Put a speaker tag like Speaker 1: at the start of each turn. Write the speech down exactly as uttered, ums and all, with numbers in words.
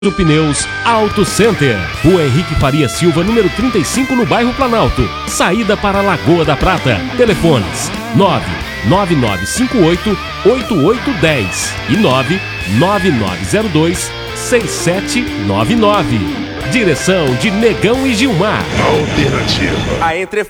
Speaker 1: do Pneus Auto Center, Rua Henrique Faria Silva, número trinta e cinco, no bairro Planalto, saída para a Lagoa da Prata. Telefones nove nove nove cinco oito oito oito um zero e nove nove nove zero dois seis sete nove nove. Direção de Negão e Gilmar.
Speaker 2: Alternativa.
Speaker 3: A Entre